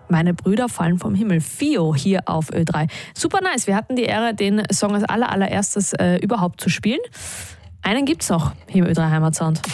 Meine Brüder fallen vom Himmel. Fio hier auf Ö3. Super nice. Wir hatten die Ehre, den Song als allererstes überhaupt zu spielen. Einen gibt's noch hier im Ö3 Heimatsound.